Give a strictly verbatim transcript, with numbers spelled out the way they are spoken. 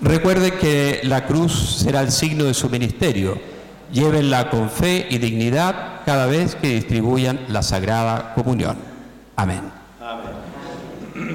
Recuerden que la cruz será el signo de su ministerio. Llévenla con fe y dignidad cada vez que distribuyan la Sagrada Comunión. Amén.